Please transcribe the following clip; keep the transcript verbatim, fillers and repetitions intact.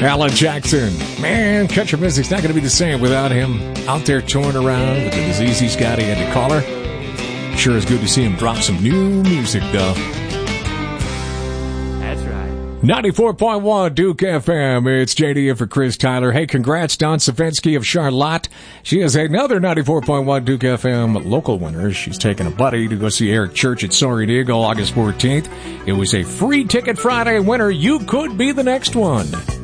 Alan Jackson. Man, country music's not going to be the same without him out there touring around with the disease he's got. He had to call her. Sure is good to see him drop some new music, though. That's right. ninety-four point one Duke F M. It's J D in for Chris Tyler. Hey, congrats, Don Savinsky of Charlotte. She is another ninety-four point one Duke F M local winner. She's taking a buddy to go see Eric Church at Soaring Eagle August fourteenth. It was a free ticket Friday winner. You could be the next one.